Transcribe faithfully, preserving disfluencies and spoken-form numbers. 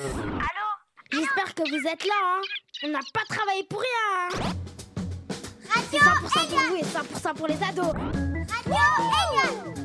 Allô? J'espère que vous êtes là, hein. On n'a pas travaillé pour rien, hein. C'est Radio cent pour cent pour Eliane. vous et cent pour cent pour les ados. Radio Eliane.